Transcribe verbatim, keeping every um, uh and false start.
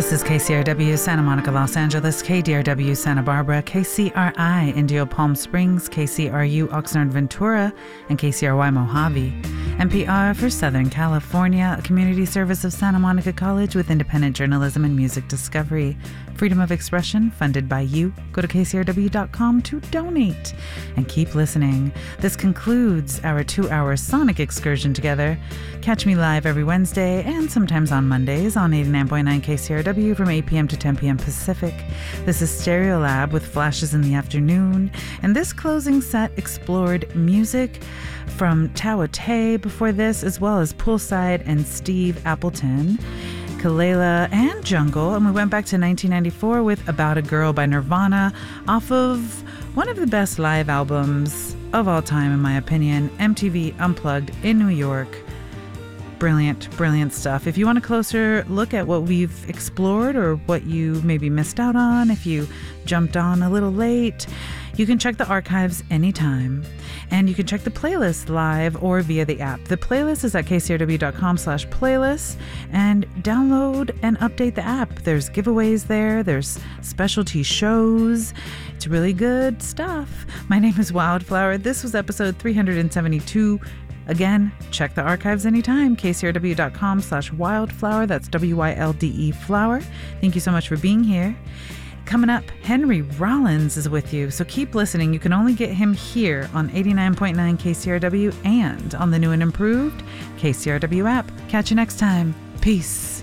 This is K C R W Santa Monica, Los Angeles, K D R W Santa Barbara, K C R I Indio Palm Springs, K C R U Oxnard Ventura, and K C R Y Mojave. N P R for Southern California, a community service of Santa Monica College with independent journalism and music discovery. Freedom of expression funded by you. Go to K C R W dot com to donate and keep listening. This concludes our two-hour sonic excursion together. Catch me live every Wednesday and sometimes on Mondays on eighty-nine point nine K C R W from eight p.m. to ten p.m. Pacific. This is Stereolab with flashes in the afternoon, and this closing set explored music from Tao Te before this, as well as Poolside and Steve Appleton, Kalela, and Jungle, and we went back to nineteen ninety-four with About a Girl by Nirvana off of one of the best live albums of all time, in my opinion, M T V Unplugged in New York. Brilliant, brilliant stuff. If you want a closer look at what we've explored or what you maybe missed out on, if you jumped on a little late, you can check the archives anytime. And you can check the playlist live or via the app. The playlist is at K C R W dot com slash playlists, and download and update the app. There's giveaways there. There's specialty shows. It's really good stuff. My name is Wildflower. This was episode three hundred seventy-two. Again, check the archives anytime, K C R W dot com slash wildflower. That's W Y L D E flower. Thank you so much for being here. Coming up, Henry Rollins is with you, so keep listening. You can only get him here on eighty-nine point nine K C R W and on the new and improved K C R W app. Catch you next time. Peace.